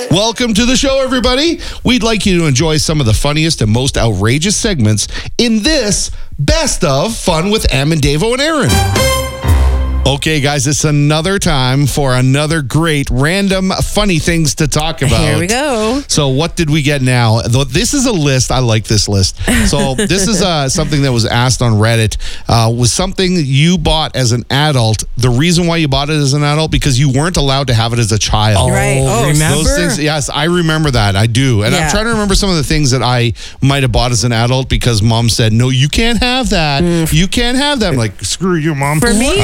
Welcome to the show, everybody. We'd like you to enjoy some of the funniest and most outrageous segments in this Best of Fun with Em and Davo and Aaron. Okay, guys, it's another time for another great random funny things to talk about. Here we go. So what did we get now? This is a list. I like this list. So this is something that was asked on Reddit. Was something you bought as an adult. The reason why you bought it as an adult, because you weren't allowed to have it as a child. Right. Oh, remember? Those things, yes, I remember that. I do. And I'm trying to remember some of the things that I might have bought as an adult because mom said, no, you can't have that. You can't have that. I'm like, screw you, mom. For me,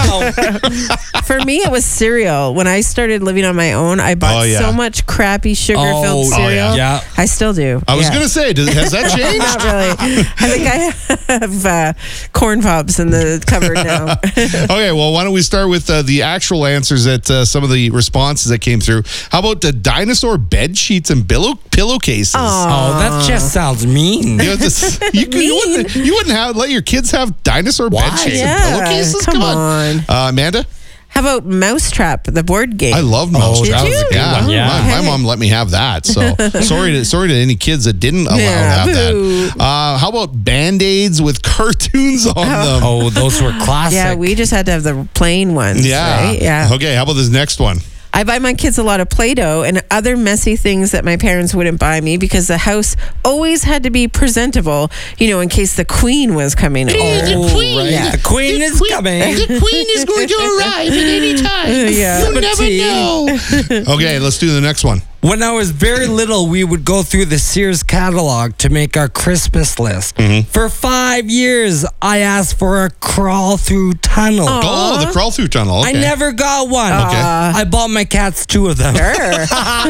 For me, it was cereal. When I started living on my own, I bought so much crappy sugar-filled cereal. Yeah. I still do. I was going to say, has that changed? Not really. I think I have corn pops in the cupboard now. Okay, well, why don't we start with the actual answers at some of the responses that came through. How about the dinosaur bed sheets and pillowcases? Oh, that just sounds mean. You wouldn't let your kids have dinosaur bed sheets and pillowcases? Come on. Amanda? How about Mousetrap, the board game? I love Mousetrap. Did you? Yeah. My mom let me have that. So sorry to any kids that didn't allow to have that. How about Band-Aids with cartoons on them? Oh, those were classic. Yeah, we just had to have the plain ones. Yeah. Right? Yeah. Okay, how about this next one? I buy my kids a lot of Play-Doh and other messy things that my parents wouldn't buy me because the house always had to be presentable, in case the queen was coming over. The queen is coming. The queen is going to arrive at any time. Yeah. You never know. Okay, let's do the next one. When I was very little, we would go through the Sears catalog to make our Christmas list. For 5 years, I asked for a crawl-through tunnel. Oh, the crawl-through tunnel. Okay. I never got one. Okay. I bought my cats 2 of them. Sure.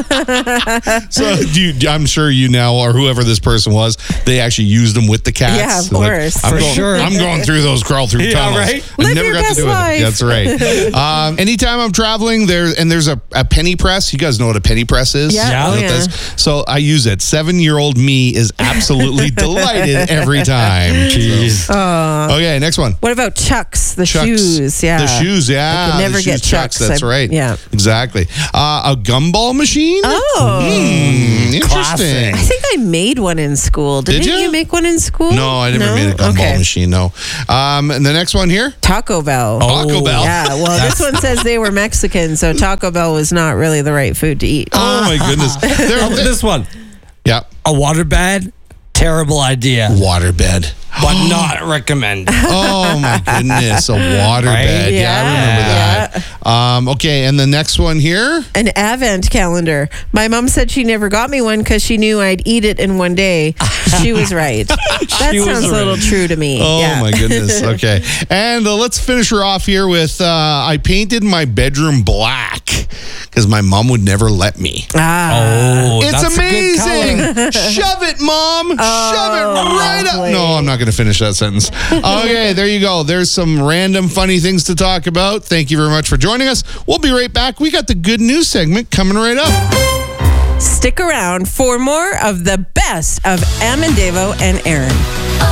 So I'm sure you now, or whoever this person was, they actually used them with the cats. Yeah, of course. I'm going through those crawl-through tunnels. Right? I Live never your got to best do life. it. That's right. Anytime I'm traveling, there's a penny press. You guys know what a penny press is? Yeah. You know what that is? So I use it. 7-year-old me is absolutely delighted every time. Jeez. Okay, next one. What about Chucks, the Chucks. shoes? Yeah. The shoes, yeah. I could never the get shoes, Chucks. That's right. Yeah. Exactly. A gumball machine? Oh. Interesting. Classic. I think I made one in school. Didn't Did you? you make one in school? No, I never made a gumball machine, no. And the next one here? Taco Bell. Taco Bell. Yeah, well, this one says they were Mexican, so Taco Bell was not really the right food to eat. Oh, my goodness. This one. Yeah. A waterbed, terrible idea, Waterbed. but not recommended. Oh, my goodness. A waterbed. Right? Yeah, I remember that. Okay, and the next one here? An Advent calendar. My mom said she never got me one because she knew I'd eat it in one day. She was right. That sounds a little true to me. Oh, my goodness. Okay. And let's finish her off here with I painted my bedroom black because my mom would never let me. Oh, It's that's amazing. A good color. Shove it, Mom. Shove it right up. lovely. No, I'm not going to finish that sentence. Okay, there you go. There's some random funny things to talk about. Thank you very much for joining us. We'll be right back. We got the good news segment coming right up. Stick around for more of the best of Em and Davo and Aaron.